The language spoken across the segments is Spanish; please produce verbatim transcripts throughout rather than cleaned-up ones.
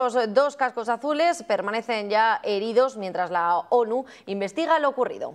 Los dos cascos azules permanecen ya heridos mientras la ONU investiga lo ocurrido.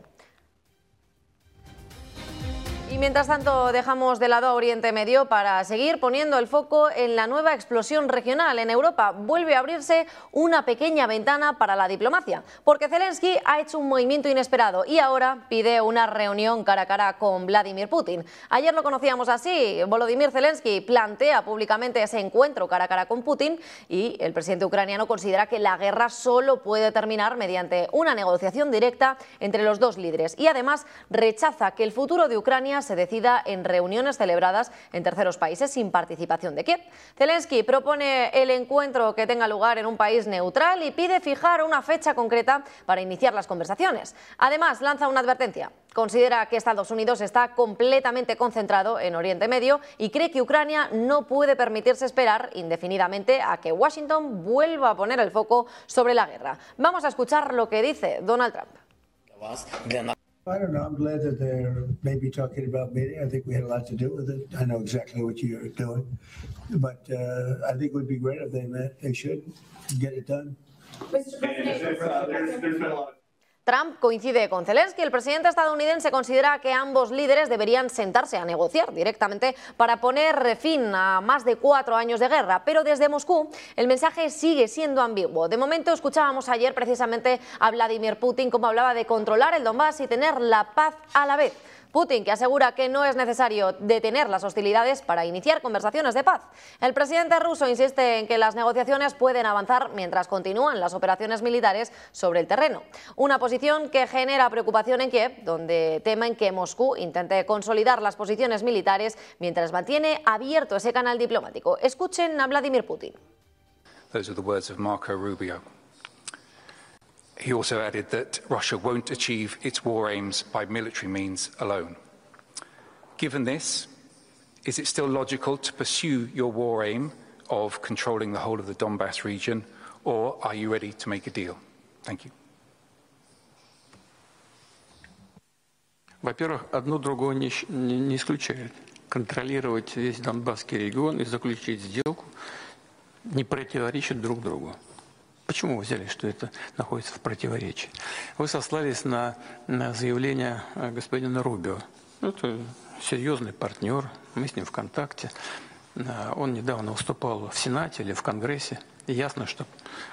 Y mientras tanto dejamos de lado a Oriente Medio para seguir poniendo el foco en la nueva explosión regional. En Europa vuelve a abrirse una pequeña ventana para la diplomacia, porque Zelensky ha hecho un movimiento inesperado y ahora pide una reunión cara a cara con Vladimir Putin. Ayer lo conocíamos así: Volodymyr Zelensky plantea públicamente ese encuentro cara a cara con Putin y el presidente ucraniano considera que la guerra solo puede terminar mediante una negociación directa entre los dos líderes y además rechaza que el futuro de Ucrania se decida en reuniones celebradas en terceros países sin participación de Kiev. Zelensky propone el encuentro que tenga lugar en un país neutral y pide fijar una fecha concreta para iniciar las conversaciones. Además, lanza una advertencia. Considera que Estados Unidos está completamente concentrado en Oriente Medio y cree que Ucrania no puede permitirse esperar indefinidamente a que Washington vuelva a poner el foco sobre la guerra. Vamos a escuchar lo que dice Donald Trump. I don't know. I'm glad that they're maybe talking about meeting. I think we had a lot to do with it. I know exactly what you're doing, but uh, I think it would be great if they met. They should get it done. Trump coincide con Zelensky. El presidente estadounidense considera que ambos líderes deberían sentarse a negociar directamente para poner fin a más de cuatro años de guerra, pero desde Moscú el mensaje sigue siendo ambiguo. De momento escuchábamos ayer precisamente a Vladimir Putin como hablaba de controlar el Donbass y tener la paz a la vez. Putin, que asegura que no es necesario detener las hostilidades para iniciar conversaciones de paz. El presidente ruso insiste en que las negociaciones pueden avanzar mientras continúan las operaciones militares sobre el terreno. Una posición que genera preocupación en Kiev, donde temen que Moscú intente consolidar las posiciones militares mientras mantiene abierto ese canal diplomático. Escuchen a Vladimir Putin. Those are the words of Marco Rubio. He also added that Russia won't achieve its war aims by military means alone. Given this, is it still logical to pursue your war aim of controlling the whole of the Donbass region, or are you ready to make a deal? Thank you. Во-первых, одно другое не, не, не исключает. Контролировать весь Донбасский регион и заключить сделку не противоречит друг другу. Почему вы взяли, что это находится в противоречии? Вы сослались на, на заявление господина Рубио. Это серьезный партнер, мы с ним в контакте. Он недавно выступал в Сенате или в Конгрессе. И ясно, что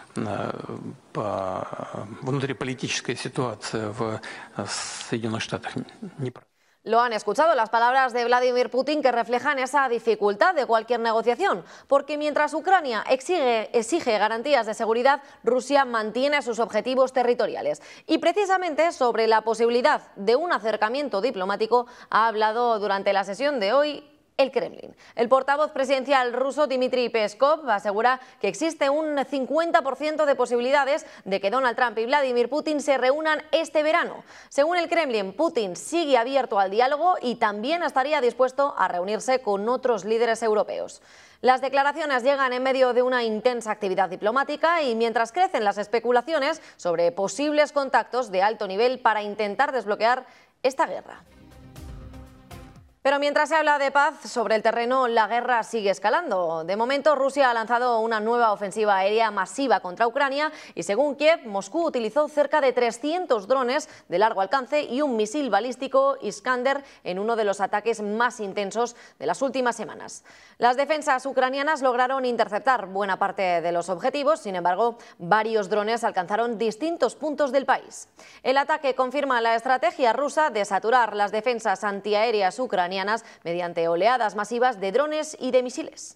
по внутриполитическая ситуация в Соединенных Штатах не правильная. Lo han escuchado, las palabras de Vladimir Putin que reflejan esa dificultad de cualquier negociación, porque mientras Ucrania exige, exige garantías de seguridad, Rusia mantiene sus objetivos territoriales. Y precisamente sobre la posibilidad de un acercamiento diplomático ha hablado durante la sesión de hoy el Kremlin. El portavoz presidencial ruso Dmitry Peskov asegura que existe un cincuenta por ciento de posibilidades de que Donald Trump y Vladimir Putin se reúnan este verano. Según el Kremlin, Putin sigue abierto al diálogo y también estaría dispuesto a reunirse con otros líderes europeos. Las declaraciones llegan en medio de una intensa actividad diplomática y mientras crecen las especulaciones sobre posibles contactos de alto nivel para intentar desbloquear esta guerra. Pero mientras se habla de paz, sobre el terreno la guerra sigue escalando. De momento, Rusia ha lanzado una nueva ofensiva aérea masiva contra Ucrania y, según Kiev, Moscú utilizó cerca de trescientos drones de largo alcance y un misil balístico Iskander en uno de los ataques más intensos de las últimas semanas. Las defensas ucranianas lograron interceptar buena parte de los objetivos, sin embargo, varios drones alcanzaron distintos puntos del país. El ataque confirma la estrategia rusa de saturar las defensas antiaéreas ucranianas mediante oleadas masivas de drones y de misiles.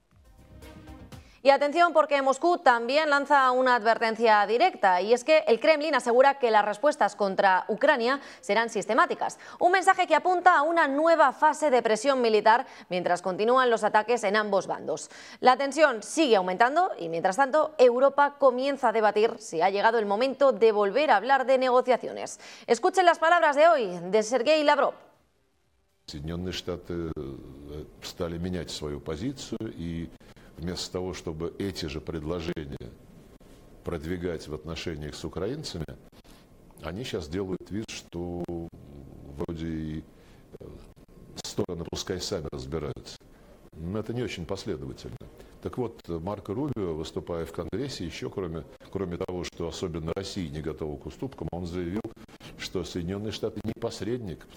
Y atención, porque Moscú también lanza una advertencia directa, y es que el Kremlin asegura que las respuestas contra Ucrania serán sistemáticas. Un mensaje que apunta a una nueva fase de presión militar mientras continúan los ataques en ambos bandos. La tensión sigue aumentando y, mientras tanto, Europa comienza a debatir si ha llegado el momento de volver a hablar de negociaciones. Escuchen las palabras de hoy de Sergei Lavrov. Соединенные Штаты стали менять свою позицию, и вместо того, чтобы эти же предложения продвигать в отношениях с украинцами, они сейчас делают вид, что вроде и стороны пускай сами разбираются. Но это не очень последовательно. Так вот, Марко Рубио, выступая в Конгрессе, еще кроме, кроме того, что особенно Россия не готова к уступкам, он заявил, что Соединенные Штаты не посредник,